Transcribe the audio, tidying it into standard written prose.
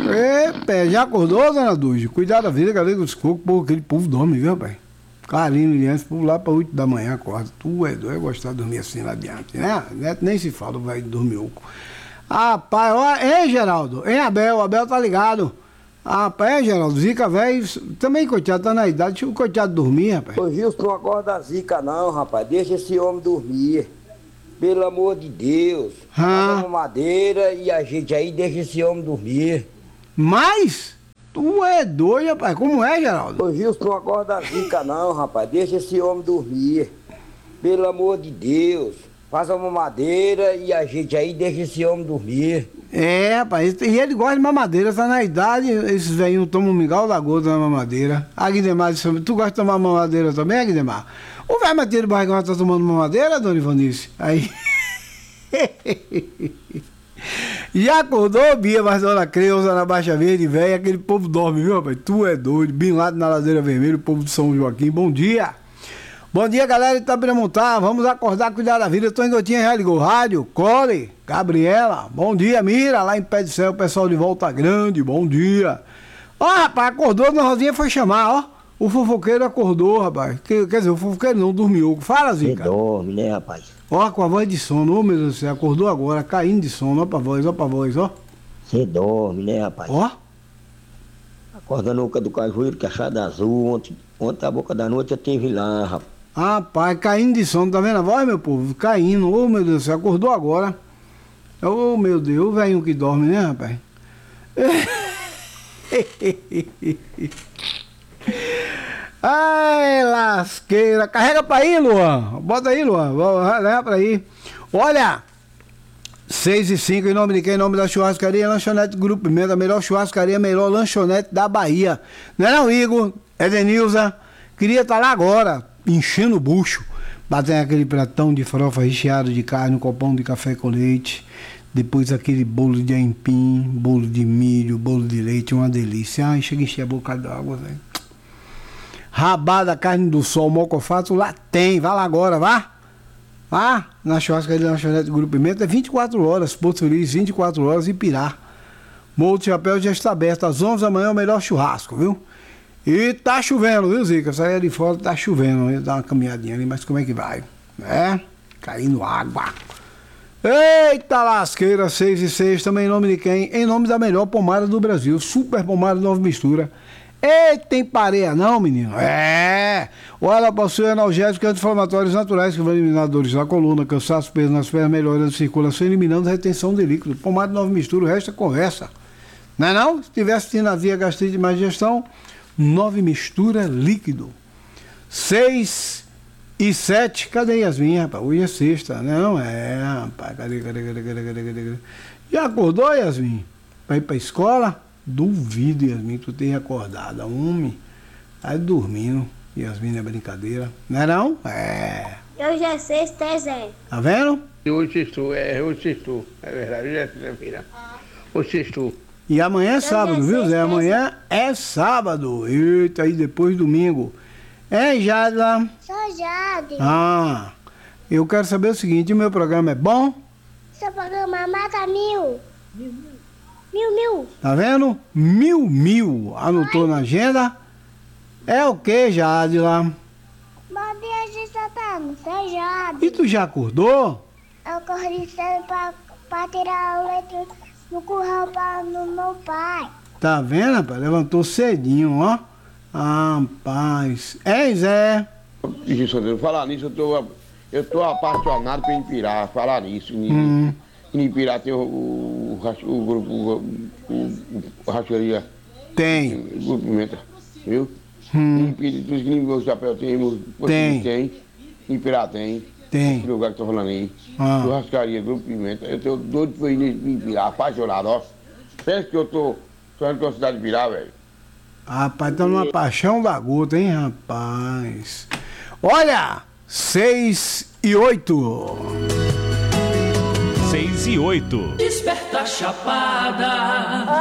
Epa, já acordou, dona Dulce? Cuidado da vida, galera dos cocos, pô, aquele povo dorme, viu, rapaz? Clarinho, Liliane, povo lá pra 8 da manhã acorda. Tu é doido, eu gostar de dormir assim lá adiante, né? Neto nem se fala, vai dormir oco. Rapaz, ó, hein, Geraldo? Hein, Abel? Abel tá ligado. Rapaz, Geraldo, Zica, velho, também, coitado, tá na idade, deixa o coitado dormir, rapaz. Ô, Gilson, não acorda a Zica não, rapaz, deixa esse homem dormir. Pelo amor de Deus. Faz uma madeira e a gente aí deixa esse homem dormir. Mas? Tu é doido, rapaz, como é, Geraldo? Ô, Gilson, não acorda a Zica não, rapaz, deixa esse homem dormir. Pelo amor de Deus. Faz uma madeira e a gente aí deixa esse homem dormir. É, rapaz, e ele gosta de mamadeira, tá na idade, esses velhinhos tomam um mingau da gota na mamadeira. Aguidemar, tu gosta de tomar mamadeira também, Aguidemar? O velho Matheus de Barrigão tá tomando mamadeira, dona Ivanice? Aí... Já acordou, Bia, mas dona Creuza na Baixa Verde, velho, aquele povo dorme, viu, rapaz? Tu é doido, Bin Laden na Ladeira Vermelha, o povo de São Joaquim, bom dia. Bom dia, galera de Itapiramutá, vamos acordar, cuidar da vida. Eu tô em Gotinha, já ligou rádio, Cole, Gabriela, bom dia, Mira, lá em Pé de Céu, o pessoal de Volta Grande, bom dia. Ó, rapaz, acordou, Dona Rosinha foi chamar, ó, o fofoqueiro acordou, rapaz, quer dizer, o fofoqueiro não, dormiu, fala, Zica. Você dorme, né, rapaz? Ó, com a voz de sono, ô meu Deus do céu, acordou agora, caindo de sono, ó pra voz, ó. Você dorme, né, rapaz? Ó. Acorda no Oca do Cajueiro, que é achada azul, ontem a boca da noite eu tive lá, rapaz. Rapaz, caindo de sono, tá vendo a voz, meu povo? Caindo, ô meu Deus do céu, acordou agora. Ô meu Deus, o velhinho que dorme, né, rapaz? Ai, lasqueira. Carrega pra aí, Luan. Bota aí, Luan. Leva pra aí. Olha, 6h05, em nome de quem? Em nome da churrascaria Lanchonete Grupo Pimenta, a melhor churrascaria, a melhor lanchonete da Bahia. Não é não, Igor? É Denilza. Queria estar lá agora, enchendo o bucho, batendo aquele pratão de farofa recheado de carne, um copão de café com leite, depois aquele bolo de aipim, bolo de milho, bolo de leite, uma delícia. Ai, chega a encher a boca d'água, velho. Rabada, carne do sol, mocofato, lá tem, vá lá agora, vá. Vá na churrascaria da Lanchonete Grupo Pimenta, é 24 horas, Porto Feliz, 24 horas, Ipirá. Morro do Chapéu já está aberto, às 11 da manhã é o melhor churrasco, viu? E tá chovendo, viu, Zica? Saia ali fora, tá chovendo. Eu dar uma caminhadinha ali, mas como é que vai? É? Caindo água. Eita lasqueira, 6h06, também em nome de quem? Em nome da melhor pomada do Brasil, Super Pomada Nova Mistura. Eita, tem pareia não, menino? É! Ou ela possui analgésicos e anti-inflamatórios naturais que vão eliminar dores na coluna, cansaço, peso nas pernas, melhorando a circulação, eliminando a retenção de líquido. Pomada Nova Mistura, o resto é conversa. Não é não? Se tivesse tinazia, gastrite e má digestão, Nova Mistura líquido. 6h07, cadê Yasmin, rapaz? Hoje é sexta, não é, rapaz, cadê? Já acordou, Yasmin? Pra ir pra escola? Duvido, Yasmin, tu tenha acordado. Homem, tá dormindo. Yasmin é brincadeira, não é não? É. Hoje é sexta, é Zé. Tá vendo? Hoje estou, é verdade, hoje é sexta-feira. Hoje estou. E amanhã é sábado, viu, Zé? Amanhã é sábado. Eita, aí depois domingo. É, Jadla? Sou Jade. Ah, eu quero saber o seguinte, o meu programa é bom? Seu programa mata mil. Mil. Tá vendo? Mil. Anotou na agenda? É o que, Jadla? Bom dia, Satano. Sou Jade. E tu já acordou? Eu corri cedo pra tirar o leite no curral no meu pai. Tá vendo, rapaz? Levantou cedinho, ó. Ah, rapaz. Ei, Zé. Falar nisso, eu tô apaixonado por Ipirá. Falar nisso. Em Ipirá tem o grupo, o racharia. Tem. O Grupo Pimenta, viu? Em Ipirá, chapéu tem. Tem. Em Ipirá tem. Tem. Esse lugar que eu tô falando aí. Churrascaria, Grupo Pimenta. Eu tô doido por ir em Ipirá, apaixonado, ó. Pensa que eu tô falando com a cidade de Ipirá, velho. Rapaz, tá numa paixão da gota, hein, rapaz? Olha, 6h08. 6h08. Desperta Chapada.